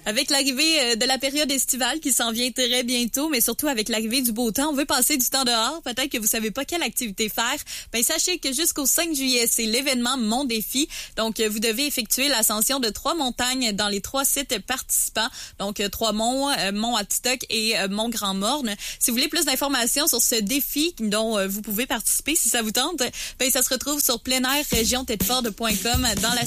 Avec l'arrivée de la période estivale qui s'en vient très bientôt, mais surtout avec l'arrivée du beau temps, on veut passer du temps dehors. Peut-être que vous savez pas quelle activité faire. Ben sachez que jusqu'au 5 juillet, c'est l'événement Mon Défi. Donc, vous devez effectuer l'ascension de 3 montagnes dans les 3 sites participants. Donc, 3 monts, Mont-Adstock et Mont-Grand-Morne. Si vous voulez plus d'informations sur ce défi dont vous pouvez participer, si ça vous tente, ben ça se retrouve sur pleinairregiontedford.com dans la